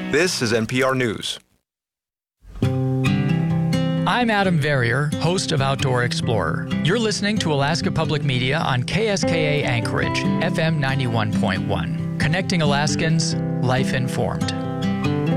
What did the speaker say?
This is NPR News. I'm Adam Verrier, host of Outdoor Explorer. You're listening to Alaska Public Media on KSKA Anchorage, FM 91.1. Connecting Alaskans, life informed.